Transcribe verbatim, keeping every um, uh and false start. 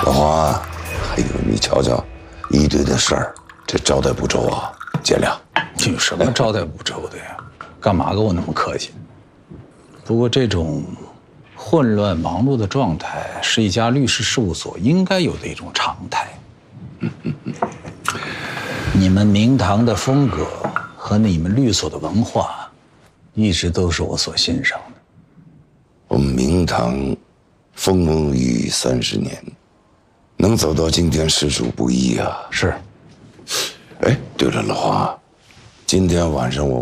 老花，哎呦，你瞧瞧，一堆的事儿，这招待不周啊，见谅。 你有什么招待不周的呀？干嘛跟我那么客气？不过这种混乱忙碌的状态是一家律师事务所应该有的一种常态。你们明堂的风格和你们律所的文化，一直都是我所欣赏的。 我们明堂风风雨雨三十年，能走到今天实属不易啊。 是。 哎，对了，老花，今天晚上我